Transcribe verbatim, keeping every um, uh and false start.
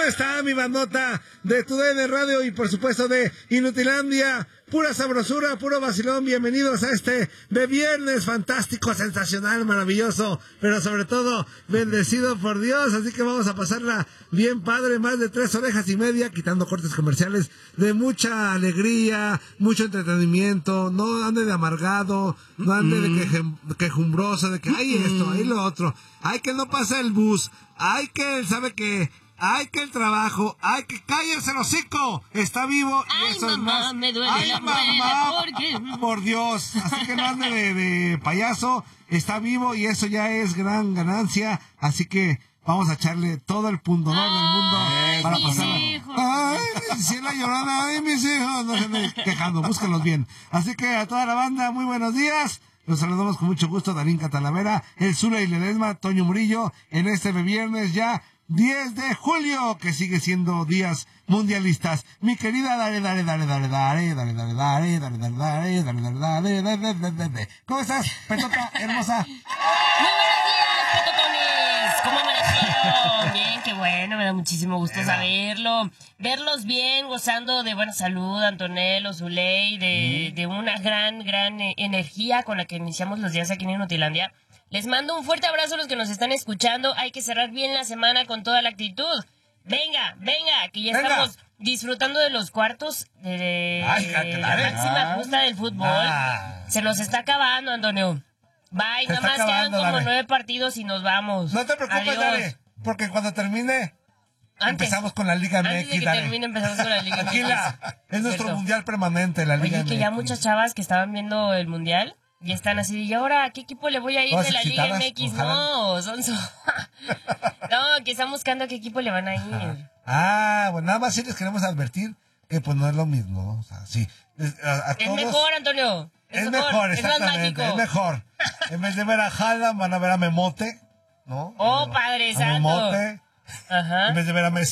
está mi bandota de Tu D N Radio y por supuesto de Inutilandia? Pura sabrosura, puro vacilón. Bienvenidos a este de viernes fantástico, sensacional, maravilloso, pero sobre todo bendecido por Dios. Así que vamos a pasarla bien padre, más de tres orejas y media, quitando cortes comerciales, de mucha alegría, mucho entretenimiento. No ande de amargado, no ande de queje, quejumbroso, de que hay esto, hay lo otro, hay que no pasa el bus, hay que, ¿sabe qué? Hay que el trabajo, hay que cállese el hocico, está vivo y Ay, eso mamá, es más. me duele Ay, la mamá, muela, porque... por Dios, así que no ande de, de payaso, está vivo y eso ya es gran ganancia, así que vamos a echarle todo el pundonor del mundo Ay, para mis pasarla. hijos. Ay, si la llorona, ay, mis hijos, no se anden quejando, búsquenlos bien. Así que a toda la banda, muy buenos días. Los saludamos con mucho gusto, Darín Catalavera, el Zula y Ledesma, Toño Murillo, en este viernes ya diez de julio, que sigue siendo días mundialistas. Mi querida Dare, Dare, Dare, Dare, Dare, Dare, Dare, Dare, Dare, Dare, Dare, Dare, Dare, Dare, Dare, Dare, Dare. ¿Cómo estás, Petota hermosa? Muy buenos días, Petotones. ¿Cómo amanecieron? Bien, qué bueno, me da muchísimo gusto saberlo. Verlos bien, gozando de buena salud, Antonello, Zuley, de, de una gran, gran eh, energía con la que iniciamos los días aquí en Inutilandia. Les mando un fuerte abrazo a los que nos están escuchando. Hay que cerrar bien la semana con toda la actitud. Venga, venga, que ya Venga. estamos disfrutando de los cuartos de, de Ay, la claro. máxima justa del fútbol. Ah. Se nos está acabando, Antonio. Bye, Se nada está más quedan acabando, como Dare. nueve partidos y nos vamos. No te preocupes, Adiós. Dare, porque cuando termine Antes, empezamos con la Liga antes de M X, que Dare. termine empezamos con la Liga M X. Tranquila, es nuestro Cierto. mundial permanente, la Liga Oye, M X. que ya muchas chavas que estaban viendo el mundial ya están así, ¿y ahora a qué equipo le voy a ir Todas de la Liga excitadas, M X? ojalá. No, son... son- no, que están buscando a qué equipo le van a ir. Ah, bueno, nada más sí les queremos advertir que pues no es lo mismo, o sea, sí. Es, a, a Es todos- mejor, Antonio. Es, Es mejor, es más exactamente, mágico. es mejor. En vez de ver a Haaland, van a ver a Memote, ¿no? Oh, Padre A Santo. Memote. Ajá. En vez de ver a Messi,